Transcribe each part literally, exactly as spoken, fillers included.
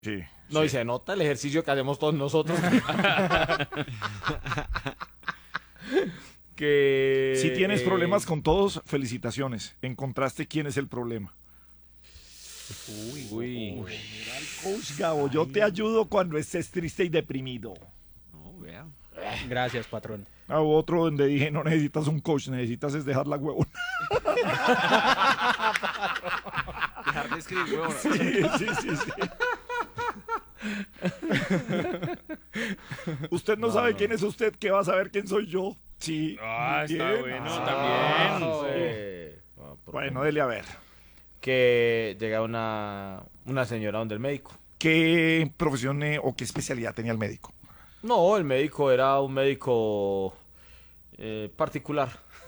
Sí. No, sí. y se nota el ejercicio que hacemos todos nosotros. que Si tienes eh, problemas con todos, felicitaciones. Encontraste quién es el problema. Uy, uy. Mira el coach Gabo, yo te ayudo cuando estés triste y deprimido. No, vea. Gracias, patrón. Ah, otro donde dije, no necesitas un coach, necesitas es dejar la huevona. Dejar de escribir, huevón. Sí, sí, sí, sí. Usted no, No, sabe no. quién es usted, que va a saber quién soy yo. Sí. Ah, está bien. bueno, Ah, también. sí. Eh, ah, por Bueno, favor. dele a ver. Que llega una, una señora donde el médico. ¿Qué profesión eh, o qué especialidad tenía el médico? No, el médico era un médico eh, particular.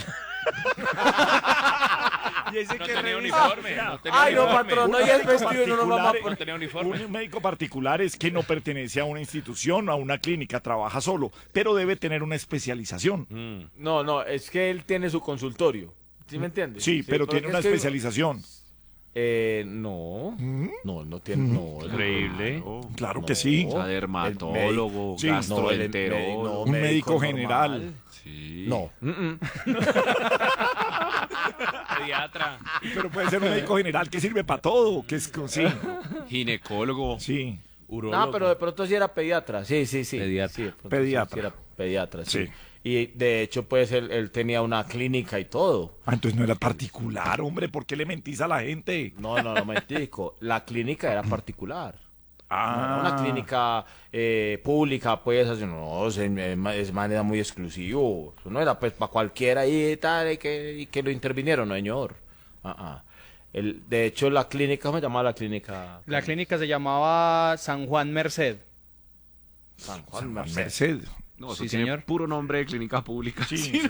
Y ese No que tenía revisa. uniforme. No tenía Ay, no, uniforme. patrón, no Un hay el médico vestido y no nos vamos a particular, No poner. tenía uniforme. Un médico particular es que no pertenece a una institución o a una clínica, trabaja solo, pero debe tener una especialización. Mm. No, no, es que él tiene su consultorio. ¿Sí me entiendes? Sí, pero porque tiene una es que- especialización. Eh, no. ¿Mm? No, no tiene. No, es- Increíble. Claro No. que sí. O sea, dermatólogo, Sí. gastroenterólogo. No, Un médico normal. general. Sí. No. Mm, mm. Pediatra. Pero puede ser un médico general que sirve para todo, que es con- sí, Ginecólogo. sí, No, pero de pronto sí era pediatra. Sí, sí, sí. Pediatra. Sí, de pronto Pediatra. Sí, sí era pediatra, sí. Sí. Y de hecho, pues él, él tenía una clínica y todo. Ah, entonces no era particular, hombre, ¿por qué le mentís a la gente? No, no, no, mentico. La clínica era particular. No era Ah, una clínica eh, pública, pues, así, no, es, es manera muy exclusivo. Eso no era, pues, para cualquiera y tal, y que, y que lo intervinieron, no, señor. Ah, ah. El, de hecho, la clínica, ¿cómo se llamaba la clínica? La clínica se llamaba San Juan Merced. San Juan San Merced. Merced. No, eso Sí, tiene señor. puro nombre de clínica pública. Sí, sí, sí.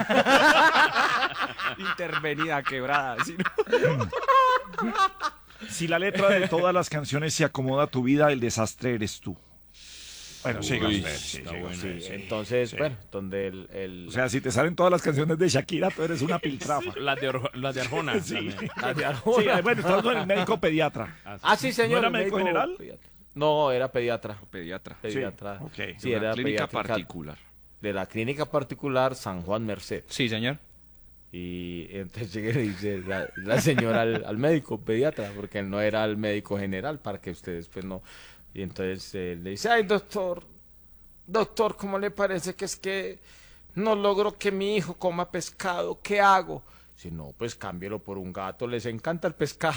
Intervenida, quebrada. ¿Sí, no? Si la letra de todas las canciones se acomoda a tu vida, el desastre eres tú. Bueno, siga Uy, usted, sí, está siga bueno. usted, Sí, sí. entonces, sí. bueno, donde el... el- O sea, si te salen todas las canciones de Shakira, tú eres una piltrafa. Las de, Or- las de Arjona. Sí. también. la de Sí, Arjona. bueno, estás con el médico pediatra. Ah, sí, señor. ¿No era el médico general? pediatra. No, era pediatra. Pediatra. Pediatra. ok. Sí, Una era clínica pediátrica particular. de la clínica particular San Juan Merced. Sí, señor. Y entonces llega y le dice la, la señora al, al médico pediatra, porque él no era el médico general, para que ustedes pues no. Y entonces eh, le dice, ay doctor, doctor, ¿cómo le parece que es que no logro que mi hijo coma pescado? ¿Qué hago? Si no, pues cámbielo por un gato, les encanta el pescado.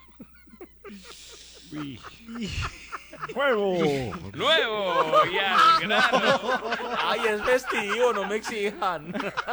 Uy. ¡Juego! Nuevo y al grano. Ay, es vestido, no me exijan.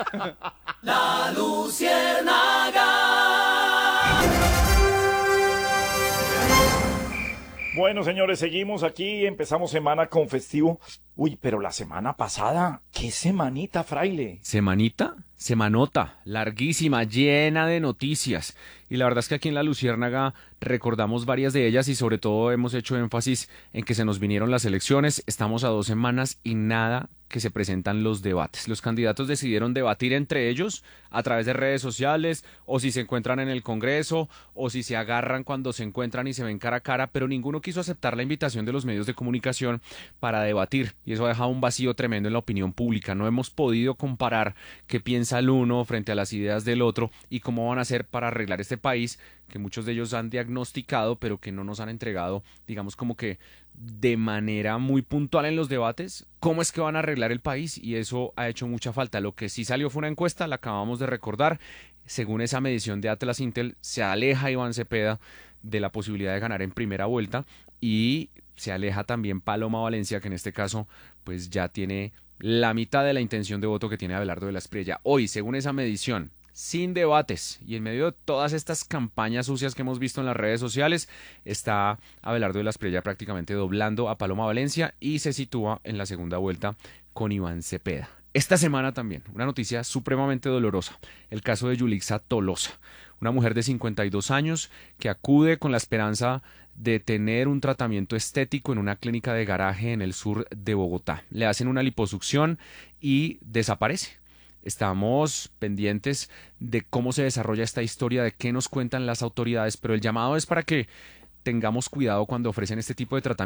Bueno, señores, seguimos aquí. Empezamos semana con festivo. Uy, pero la semana pasada, qué semanita, fraile. Semanita, semanota, larguísima, llena de noticias. Y la verdad es que aquí en La Luciérnaga recordamos varias de ellas y sobre todo hemos hecho énfasis en que se nos vinieron las elecciones. Estamos a dos semanas y nada que se presentan los debates. Los candidatos decidieron debatir entre ellos a través de redes sociales o si se encuentran en el Congreso o si se agarran cuando se encuentran y se ven cara a cara, pero ninguno quiso aceptar la invitación de los medios de comunicación para debatir y eso ha dejado un vacío tremendo en la opinión pública. No hemos podido comparar qué piensa el uno frente a las ideas del otro y cómo van a hacer para arreglar este país que muchos de ellos han diagnosticado pero que no nos han entregado, digamos como que de manera muy puntual en los debates, cómo es que van a arreglar el país y eso ha hecho mucha falta. Lo que sí salió fue una encuesta, la acabamos de recordar, según esa medición de Atlas Intel, se aleja Iván Cepeda de la posibilidad de ganar en primera vuelta y se aleja también Paloma Valencia, que en este caso pues ya tiene la mitad de la intención de voto que tiene Abelardo de la Espriella. Hoy, según esa medición, sin debates y en medio de todas estas campañas sucias que hemos visto en las redes sociales, está Abelardo de la Espriella prácticamente doblando a Paloma Valencia y se sitúa en la segunda vuelta con Iván Cepeda. Esta semana también, una noticia supremamente dolorosa, el caso de Yulixa Tolosa, una mujer de cincuenta y dos años que acude con la esperanza de tener un tratamiento estético en una clínica de garaje en el sur de Bogotá. Le hacen una liposucción y desaparece. Estamos pendientes de cómo se desarrolla esta historia, de qué nos cuentan las autoridades, pero el llamado es para que tengamos cuidado cuando ofrecen este tipo de tratamientos.